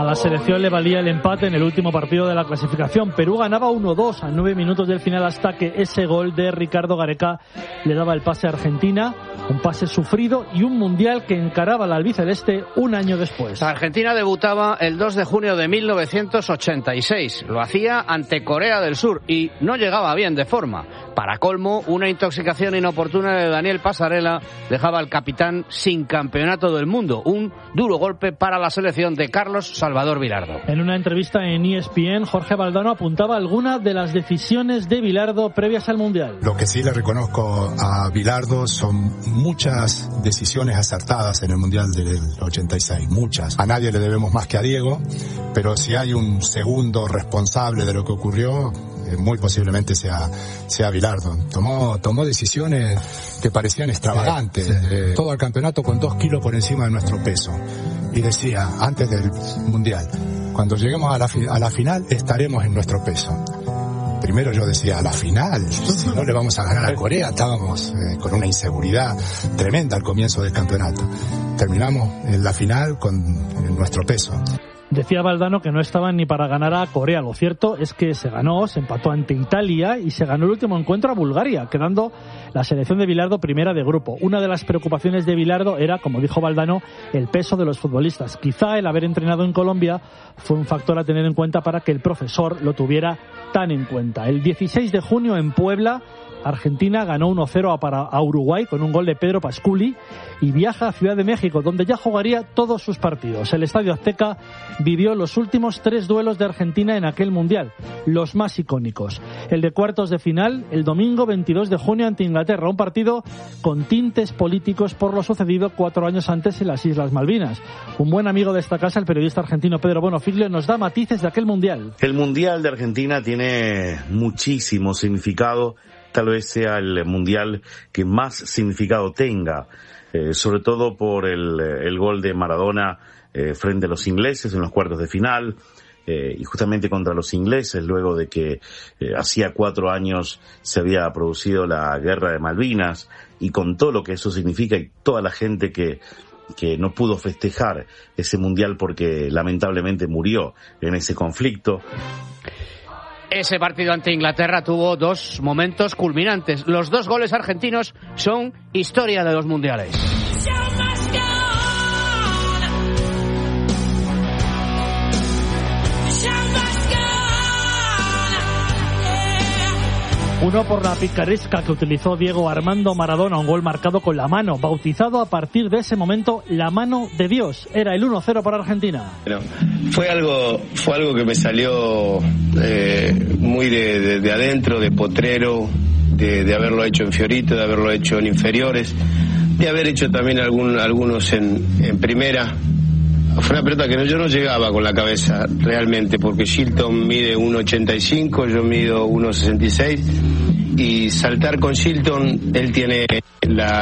A la selección le valía el empate en el último partido de la clasificación. Perú ganaba 1-2 a 9 minutos del final, hasta que ese gol de Ricardo Gareca le daba el pase a Argentina, un pase sufrido y un mundial que encaraba la albiceleste un año después. Argentina debutaba el 2 de junio de 1986. Lo hacía ante Corea del Sur y no llegaba bien de forma. Para colmo, una intoxicación inoportuna de Daniel Passarella dejaba al capitán sin campeonato del mundo. Un duro golpe para la selección de Carlos Salvador Vilardo. En una entrevista en ESPN, Jorge Valdano apuntaba algunas de las decisiones de Vilardo previas al Mundial. Lo que sí le reconozco a Vilardo son muchas decisiones acertadas en el Mundial del 86, muchas. A nadie le debemos más que a Diego, pero si hay un segundo responsable de lo que ocurrió, muy posiblemente sea Vilardo. Tomó decisiones que parecían extravagantes. Sí. Todo el campeonato con 2 kilos por encima de nuestro peso. Y decía, antes del Mundial, cuando lleguemos a la final estaremos en nuestro peso. Primero yo decía, a la final, si no le vamos a ganar a Corea, estábamos con una inseguridad tremenda al comienzo del campeonato. Terminamos en la final en nuestro peso. Decía Valdano que no estaban ni para ganar a Corea. Lo cierto es que se empató ante Italia y se ganó el último encuentro a Bulgaria, quedando la selección de Vilardo primera de grupo. Una de las preocupaciones de Vilardo era, como dijo Valdano, el peso de los futbolistas. Quizá el haber entrenado en Colombia fue un factor a tener en cuenta para que el profesor lo tuviera tan en cuenta. El 16 de junio en Puebla, Argentina ganó 1-0 a Uruguay con un gol de Pedro Pasculi y viaja a Ciudad de México, donde ya jugaría todos sus partidos. El Estadio Azteca vivió los últimos 3 duelos de Argentina en aquel Mundial, los más icónicos. El de cuartos de final, el domingo 22 de junio ante Inglaterra, un partido con tintes políticos por lo sucedido 4 años antes en las Islas Malvinas. Un buen amigo de esta casa, el periodista argentino Pedro Bonofiglio, nos da matices de aquel Mundial. El Mundial de Argentina tiene muchísimo significado. Tal vez sea el mundial que más significado tenga, sobre todo por el gol de Maradona frente a los ingleses en los cuartos de final, y justamente contra los ingleses, luego de que hacía 4 años se había producido la guerra de Malvinas, y con todo lo que eso significa y toda la gente que no pudo festejar ese mundial porque lamentablemente murió en ese conflicto. Ese partido ante Inglaterra tuvo 2 momentos culminantes. Los 2 goles argentinos son historia de los mundiales. Uno por la picaresca que utilizó Diego Armando Maradona, un gol marcado con la mano, bautizado a partir de ese momento la mano de Dios. Era el 1-0 para Argentina. Bueno, fue algo que me salió muy de adentro, de potrero, de haberlo hecho en Fiorito, de haberlo hecho en inferiores, de haber hecho también algunos en primera. Fue una pelota que yo no llegaba con la cabeza realmente, porque Shilton mide 1.85, yo mido 1.66, y saltar con Shilton, él tiene la